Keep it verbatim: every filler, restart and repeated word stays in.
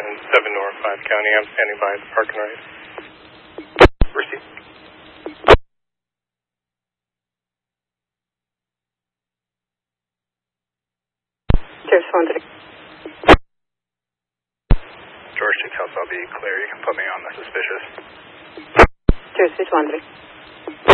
seven North five County. I'm standing by at the park and ride. Receive. George one three. George two Delta, I'll be clear. You can put me on the suspicious. George six one three.